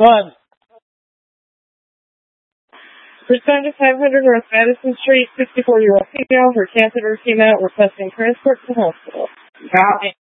1. Respond to 500 North Madison Street, 64-year-old female. Her catheter came out, requesting transport to the hospital. Copy.